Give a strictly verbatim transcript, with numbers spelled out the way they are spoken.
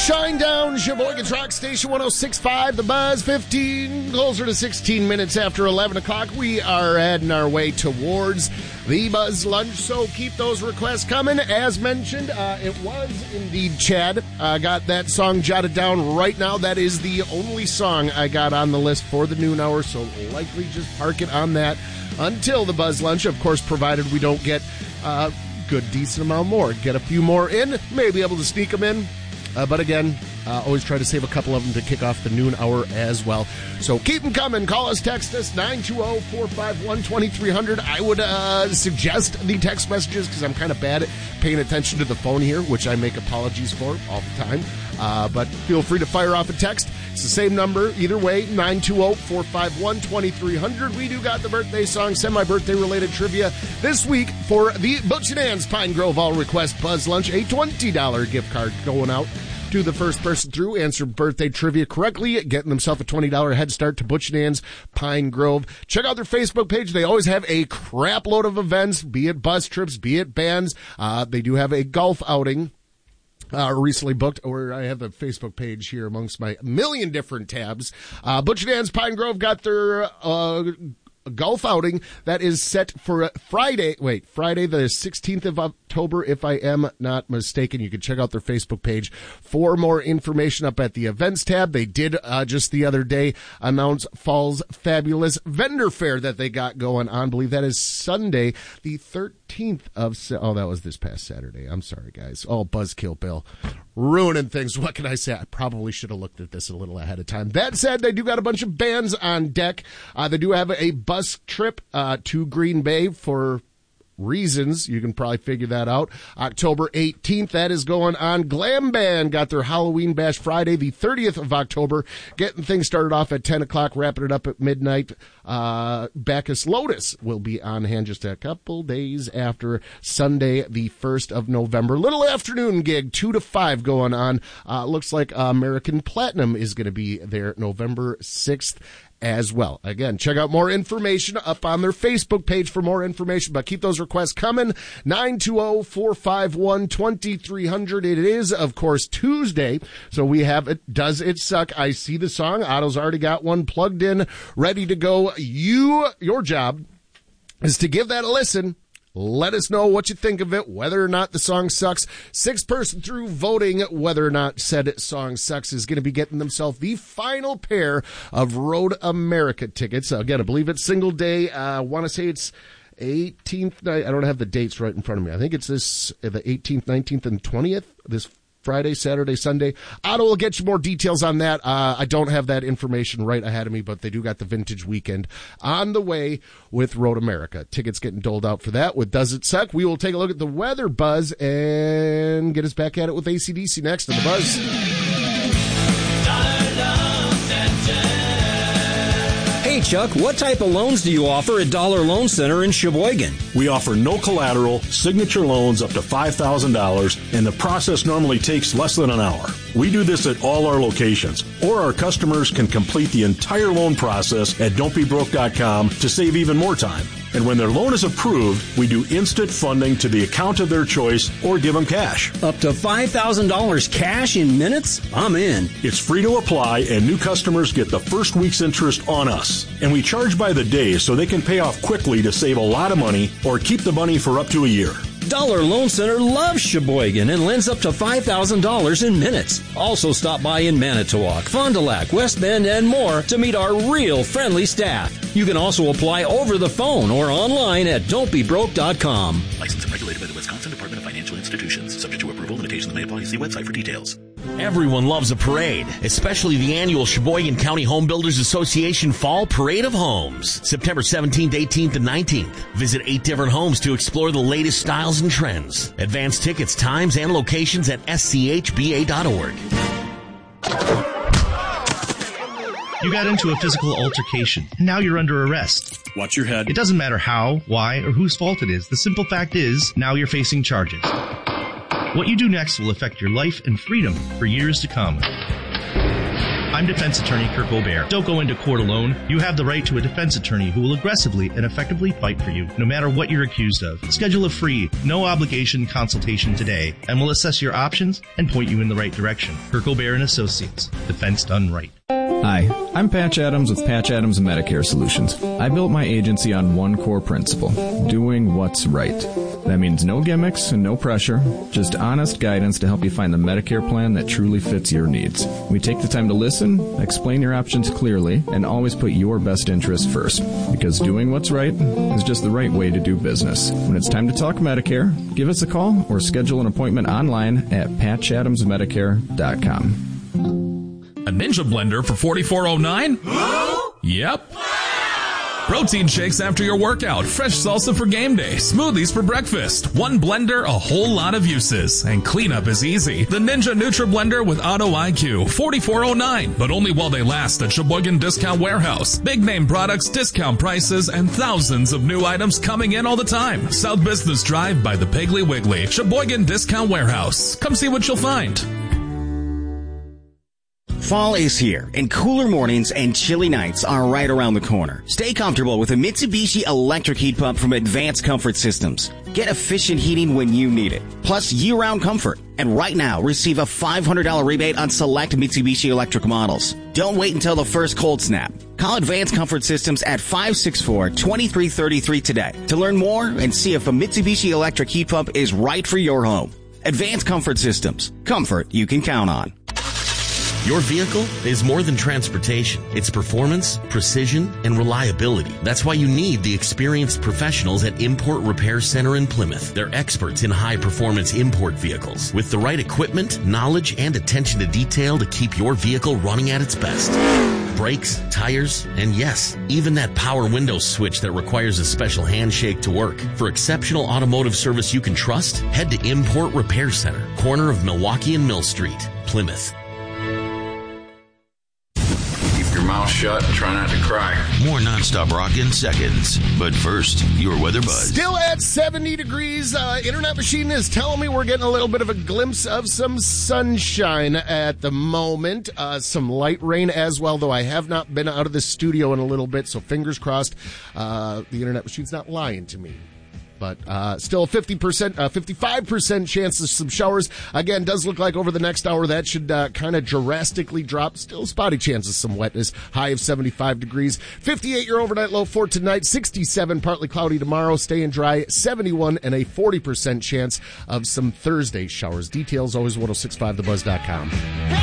Shinedown, Sheboygan's Rock Station one oh six point five, The Buzz, fifteen, closer to sixteen minutes after eleven o'clock. We are heading our way towards the Buzz Lunch, so keep those requests coming. As mentioned, uh, it was indeed Chad. I uh, got that song jotted down right now. That is the only song I got on the list for the noon hour, so likely just park it on that until the Buzz Lunch, of course, provided we don't get uh, good, decent amount more. Get a few more in, may be able to sneak them in. Uh, but again, uh, always try to save a couple of them to kick off the noon hour as well. So keep them coming. Call us, text us, nine two zero, four five one, two three zero zero. I would uh, suggest the text messages because I'm kind of bad at paying attention to the phone here, which I make apologies for all the time. Uh, but feel free to fire off a text. It's the same number either way, nine two zero, four five one, two three zero zero. We do got the birthday song, semi-birthday related trivia this week for the Butch and Ann's Pine Grove All Request Buzz Lunch, a twenty dollars gift card going out to the first person through, answer birthday trivia correctly, getting themselves a twenty dollars head start to Butch and Ann's Pine Grove. Check out their Facebook page. They always have a crap load of events, be it bus trips, be it bands. Uh, they do have a golf outing Uh, recently booked, or I have the Facebook page here amongst my million different tabs. Uh, Butch and Ann's Pine Grove got their, uh, golf outing that is set for Friday, wait, Friday the sixteenth of October, if I am not mistaken. You can check out their Facebook page for more information up at the events tab. They did, uh, just the other day announce Fall's fabulous vendor fair that they got going on. I believe that is Sunday, the thirteenth of, oh, that was this past Saturday. I'm sorry, guys. Oh, Buzzkill Bill. Ruining things. What can I say? I probably should have looked at this a little ahead of time. That said, they do got a bunch of bands on deck. Uh, they do have a bus trip uh, to Green Bay for reasons. You can probably figure that out. October eighteenth, that is going on. Glam Band got their Halloween Bash Friday, the thirtieth of October. Getting things started off at ten o'clock, wrapping it up at midnight. Uh, Bacchus Lotus will be on hand just a couple days after Sunday, the first of November. Little afternoon gig, two to five going on. Uh, looks like American Platinum is going to be there November sixth as well. Again, check out more information up on their Facebook page for more information, but keep those requests coming. nine two zero, four five one, two three zero zero. It is, of course, Tuesday, so we have it, Does It Suck? I See the Song. Otto's already got one plugged in, ready to go. You, your job is to give that a listen. Let us know what you think of it, whether or not the song sucks. Sixth person through voting whether or not said song sucks is going to be getting themselves the final pair of Road America tickets. Again, I believe it's single day. I uh, want to say it's eighteenth night. I don't have the dates right in front of me. I think it's this the eighteenth, nineteenth, and twentieth, this Friday, Saturday, Sunday. Otto will get you more details on that. Uh, I don't have that information right ahead of me, but they do got the vintage weekend on the way with Road America. Tickets getting doled out for that with Does It Suck? We will take a look at the weather, Buzz, and get us back at it with A C D C next on the Buzz. Hey, Chuck, what type of loans do you offer at Dollar Loan Center in Sheboygan? We offer no collateral, signature loans up to five thousand dollars, and the process normally takes less than an hour. We do this at all our locations, or our customers can complete the entire loan process at don't be broke dot com to save even more time. And when their loan is approved, we do instant funding to the account of their choice or give them cash. Up to five thousand dollars cash in minutes? I'm in. It's free to apply, and new customers get the first week's interest on us. And we charge by the day so they can pay off quickly to save a lot of money or keep the money for up to a year. Dollar Loan Center loves Sheboygan and lends up to five thousand dollars in minutes. Also stop by in Manitowoc, Fond du Lac, West Bend, and more to meet our real friendly staff. You can also apply over the phone or online at don't be broke dot com. Licensed and regulated by the Wisconsin Department of Financial Institutions. Subject to approval. Limitations may apply. See website for details. Everyone loves a parade, especially the annual Sheboygan County Home Builders Association Fall Parade of Homes. September seventeenth, eighteenth, and nineteenth. Visit eight different homes to explore the latest styles and trends. Advance tickets, times, and locations at S C H B A dot org. You got into a physical altercation, and now you're under arrest. Watch your head. It doesn't matter how, why, or whose fault it is. The simple fact is, now you're facing charges. What you do next will affect your life and freedom for years to come. I'm defense attorney Kirk Gobert. Don't go into court alone. You have the right to a defense attorney who will aggressively and effectively fight for you, no matter what you're accused of. Schedule a free, no-obligation consultation today, and we'll assess your options and point you in the right direction. Kirk Gobert and Associates. Defense done right. Hi, I'm Patch Adams with Patch Adams Medicare Solutions. I built my agency on one core principle, doing what's right. That means no gimmicks and no pressure, just honest guidance to help you find the Medicare plan that truly fits your needs. We take the time to listen, explain your options clearly, and always put your best interest first. Because doing what's right is just the right way to do business. When it's time to talk Medicare, give us a call or schedule an appointment online at patch adams medicare dot com. A Ninja blender for forty-four oh nine? Yep. Protein shakes after your workout, fresh salsa for game day, smoothies for breakfast. One blender, a whole lot of uses. And cleanup is easy. The Ninja Nutra Blender with Auto I Q, forty-four oh nine. But only while they last at Sheboygan Discount Warehouse. Big name products, discount prices, and thousands of new items coming in all the time. South Business Drive by the Piggly Wiggly. Sheboygan Discount Warehouse. Come see what you'll find. Fall is here, and cooler mornings and chilly nights are right around the corner. Stay comfortable with a Mitsubishi electric heat pump from Advanced Comfort Systems. Get efficient heating when you need it, plus year-round comfort. And right now, receive a five hundred dollars rebate on select Mitsubishi electric models. Don't wait until the first cold snap. Call Advanced Comfort Systems at five six four, two three three three today to learn more and see if a Mitsubishi electric heat pump is right for your home. Advanced Comfort Systems. Comfort you can count on. Your vehicle is more than transportation. It's performance, precision, and reliability. That's why you need the experienced professionals at Import Repair Center in Plymouth. They're experts in high-performance import vehicles with the right equipment, knowledge, and attention to detail to keep your vehicle running at its best. Brakes, tires, and yes, even that power window switch that requires a special handshake to work. For exceptional automotive service you can trust, head to Import Repair Center, corner of Milwaukee and Mill Street, Plymouth. Mouth shut and try not to cry. More nonstop rock in seconds. But first, your weather buzz. Still at seventy degrees. Uh, Internet Machine is telling me we're getting a little bit of a glimpse of some sunshine at the moment. Uh, some light rain as well, though I have not been out of the studio in a little bit, so fingers crossed uh, the Internet Machine's not lying to me. But uh, still a fifty percent, uh, fifty-five percent chance of some showers. Again, does look like over the next hour that should uh, kind of drastically drop. Still spotty chance of some wetness. High of seventy-five degrees. fifty-eight your overnight low for tonight. sixty-seven partly cloudy tomorrow. Staying dry. seventy-one and a forty percent chance of some Thursday showers. Details always ten sixty-five the buzz dot com.